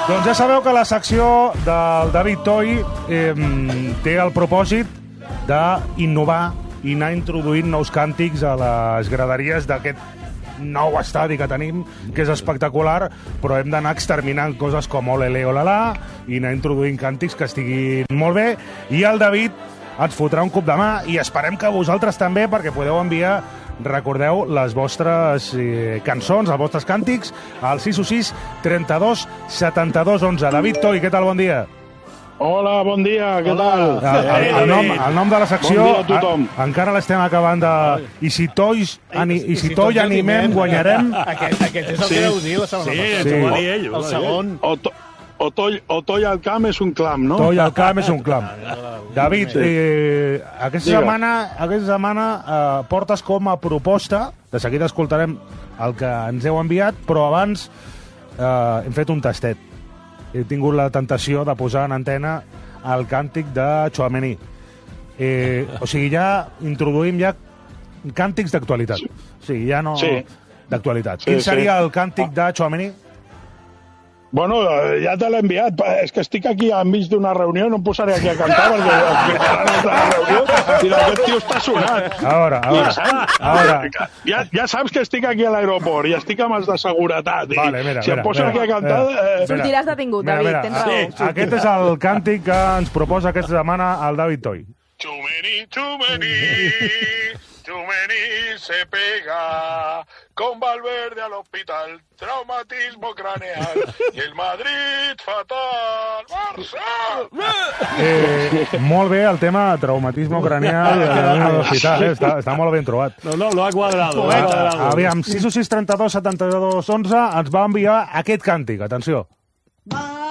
Doncs ja sabeu que la secció del David Toy té el propòsit d'innovar i anar introduint nous càntics a les graderies d'aquest nou estadi que tenim, que és espectacular, però hem d'anar exterminant coses com olele olala i anar introduint càntics que estiguin molt bé. I el David ens fotrà un cop de mà i esperem que vosaltres també, perquè podeu enviar, recordeu, les vostres cançons, els vostres càntics, al 616 32 72 11. David Toy, què tal? Bon dia. Hola, bon dia, què tal? El nom de la secció, bon dia a tothom. Encara l'estem acabant de... I si Toy animem, guanyarem... Aquest és el que deu dir la setmana passada. Sí, ho va dir ell. El segon... O Toy al camp és un clam, no? Toy al camp és un clam. David, aquesta setmana portes com a proposta, de seguida escoltarem el que ens heu enviat, però abans hem fet un tastet. He tingut la tentació de posar en antena el càntic de Tchouaméni. O sigui, ja introduïm càntics d'actualitat. O sigui, ja no... Sí. D'actualitat. Quin seria el càntic de Tchouaméni? Bueno, ja te l'he enviat. És que estic aquí enmig d'una reunió, no em posaré aquí a cantar perquè a la reunió i aquest tio està sonat. Ja saps que estic aquí a l'aeroport i estic amb els de seguretat. Vale, mira, si em poso aquí a cantar... Sortiràs detingut, David, tens raó. Aquest és el càntic que ens proposa aquesta setmana el David Toy. Tchouaméni se pega con Valverde al hospital, traumatismo craneal y el Madrid fatal. Barça! Molt bé el tema traumatismo craneal a l'hospital, està molt ben trobat. No, lo ha quadrado. Aviam, 616 32 72 11 ens va enviar aquest càntic, atenció.